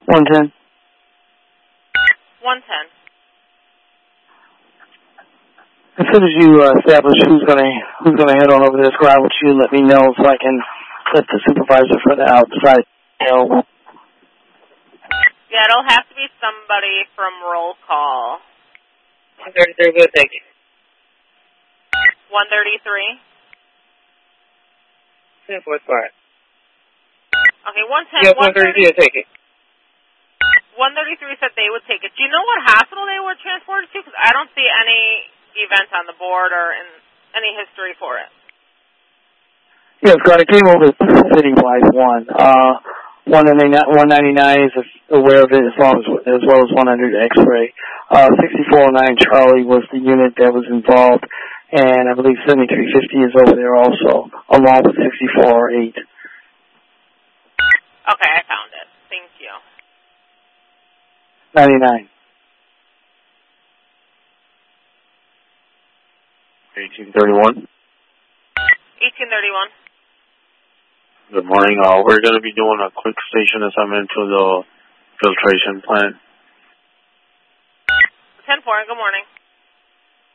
110. 110. As soon as you establish who's gonna head on over this ground with you, let me know so I can let the supervisor for the outside know. Yeah, it'll have to be somebody from roll call. 133, we'll take it. 133. 10-4 spot. Okay, 110. Yes, 133 will take it. 133 said they would take it. Do you know what hospital they were transported to? Because I don't see any event on the board or in any history for it. Yes, God, it came over city-wide one. 199 is aware of it as well as 100 X-ray. 6409 Charlie was the unit that was involved, and I believe 7350 is over there also, along with 6408. Okay, I found it. Thank you. 99. 1831. 1831. Good morning. We're going to be doing a quick station assignment to the filtration plant. 10-4, good morning.